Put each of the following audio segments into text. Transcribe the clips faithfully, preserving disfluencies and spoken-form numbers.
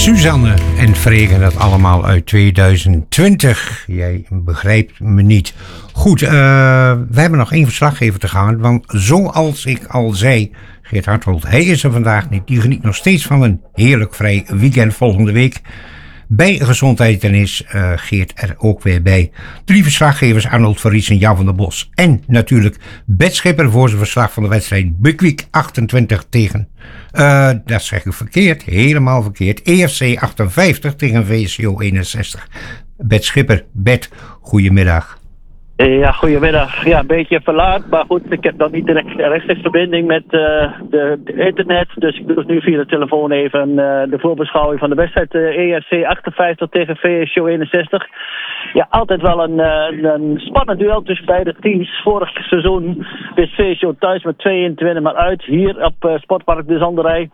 Suzanne en Fregen, dat allemaal uit tweeduizend twintig. Jij begrijpt me niet. Goed, uh, we hebben nog één verslaggever te gaan. Want zoals ik al zei, Geert Hartwald, hij is er vandaag niet. Die geniet nog steeds van een heerlijk vrij weekend volgende week. Bij Gezondheid en is uh, Geert er ook weer bij. Drie verslaggevers, Arnold van Ries en Jan van der Bos. En natuurlijk Bert Schipper voor zijn verslag van de wedstrijd Buckwijk achtentwintig tegen... Uh, dat zeg ik verkeerd, helemaal verkeerd. E F C achtenvijftig tegen V S C O eenenzestig. Bert Schipper, Bert, goedemiddag. Ja, goedemiddag. Ja, een beetje verlaat, maar goed, ik heb nog niet direct rechtstreeks verbinding met uh, de, de internet. Dus ik doe het nu via de telefoon even uh, de voorbeschouwing van de wedstrijd uh, E F C achtenvijftig tegen V S C O eenenzestig. Ja, altijd wel een, uh, een spannend duel tussen beide teams. Vorig seizoen is V S C O thuis met twee een te winnen, maar uit hier op uh, Sportpark de Zanderij.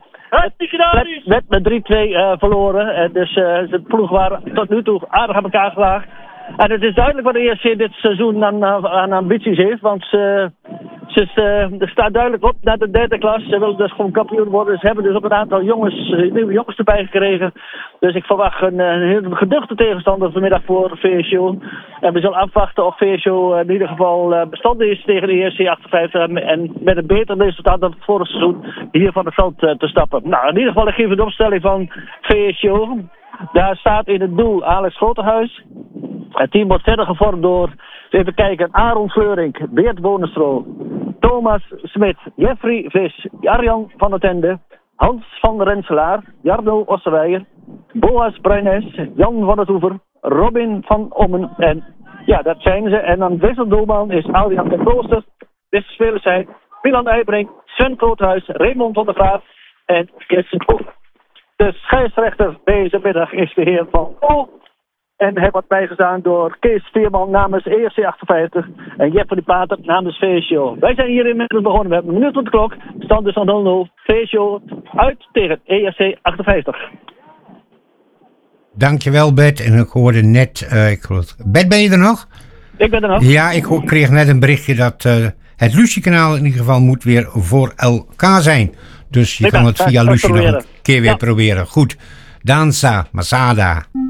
Het werd met drie twee uh, verloren. Uh, dus uh, de ploeg waren tot nu toe aardig aan elkaar geslaagd. En het is duidelijk wat de E F C dit seizoen aan, aan ambities heeft. Want ze, ze, ze, er staat duidelijk op naar de derde klas. Ze willen dus gewoon kampioen worden. Ze hebben dus ook een aantal jongens, nieuwe jongens erbij gekregen. Dus ik verwacht een, een heel geduchte tegenstander vanmiddag voor V S C O. En we zullen afwachten of V S C O in ieder geval bestand is tegen de E F C achtenvijftig. En met een beter resultaat dan het vorige seizoen hier van het veld te stappen. Nou, in ieder geval ik geef de opstelling van V S C O. Daar staat in het doel Alex Grotehuis. Het team wordt verder gevormd door, even kijken, Aaron Fleuring, Beert Bonestro, Thomas Smit, Jeffrey Vis, Arjan van der Tende, Hans van Renselaar, Jarno Osserweijer, Boas Bruines, Jan van het Oever, Robin van Ommen en ja, dat zijn ze. En dan wisseldoelman is Adriaan de Klooster. Deze spelers zijn Milan Eijbrink, Sven Groothuis, Raymond van der Graaf en Kirsten Koop. De scheidsrechter deze middag is de heer Van O. En hij wordt bijgestaan door Kees Veerman namens E F C achtenvijftig en Jeff van die Pater namens V S C O. Wij zijn hier inmiddels begonnen. We hebben een minuut op de klok. Stand dus van nul nul. V S C O uit tegen E F C achtenvijftig. Dankjewel Bert. En ik hoorde net... Uh, ik geloof... Bert, ben je er nog? Ik ben er nog. Ja, ik ho- kreeg net een berichtje dat uh, het Lucie-kanaal in ieder geval moet weer voor elkaar zijn. Dus je ik kan het via Lucie nog een keer weer ja. proberen. Goed. Danza, Masada.